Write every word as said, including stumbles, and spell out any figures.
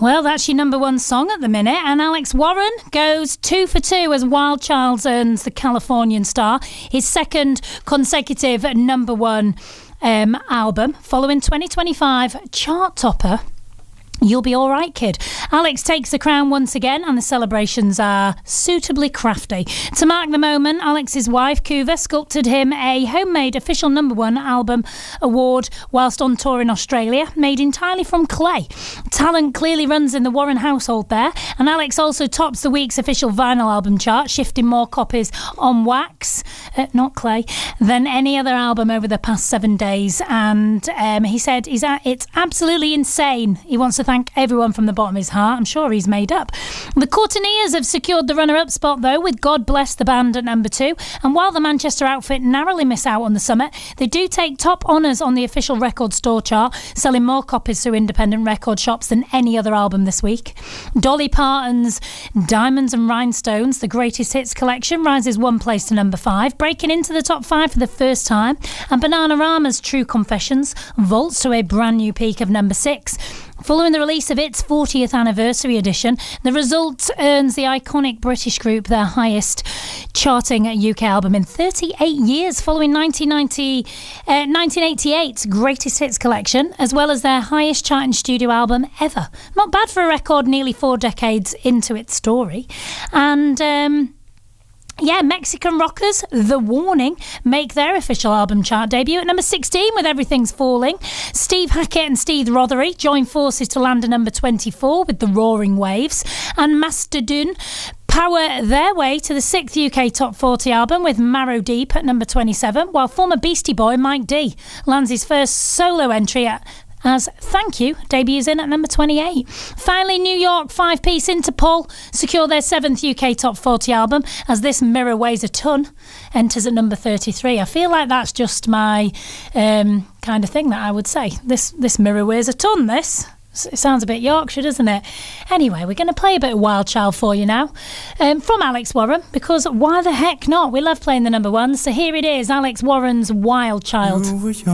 Well, that's your number one song at the minute, and Alex Warren goes two for two as Wild Child earns the Californian Star, his second consecutive number one um, album, following twenty twenty-five chart topper You'll Be Alright Kid. Alex takes the crown once again, and the celebrations are suitably crafty. To mark the moment, Alex's wife, Kuva, sculpted him a homemade official number one album award whilst on tour in Australia, made entirely from clay. Talent clearly runs in the Warren household there, and Alex also tops the week's official vinyl album chart, shifting more copies on wax, uh, not clay, than any other album over the past seven days. And um, he said he's a- it's absolutely insane. He wants to thank everyone from the bottom of his heart. I'm sure he's made up. The Courteeners have secured the runner-up spot, though, with God Bless the Band at number two. And while the Manchester outfit narrowly miss out on the summit, they do take top honours on the official record store chart, selling more copies through independent record shops than any other album this week. Dolly Parton's Diamonds and Rhinestones, the greatest hits collection, rises one place to number five, breaking into the top five for the first time. And Bananarama's True Confessions vaults to a brand new peak of number six. Following the release of its fortieth anniversary edition, the result earns the iconic British group their highest charting U K album in thirty-eight years, following nineteen ninety, uh, nineteen eighty-eight's Greatest Hits collection, as well as their highest charting studio album ever. Not bad for a record nearly four decades into its story. And Um, Yeah, Mexican rockers, The Warning, make their official album chart debut at number sixteen with Everything's Falling. Steve Hackett and Steve Rothery join forces to land at number twenty-four with The Roaring Waves. And Mastodon power their way to the sixth U K Top forty album with Marrow Deep at number twenty-seven, while former Beastie Boy Mike D lands his first solo entry at as Thank You debuts in at number twenty-eight. Finally, New York five-piece Interpol secure their seventh U K Top forty album as This Mirror Weighs a Ton enters at number thirty-three. I feel like that's just my um, kind of thing that I would say. This this mirror weighs a ton, this. It sounds a bit Yorkshire, doesn't it? Anyway, we're going to play a bit of Wild Child for you now, um, from Alex Warren, because why the heck not? We love playing the number ones. So here it is, Alex Warren's Wild Child.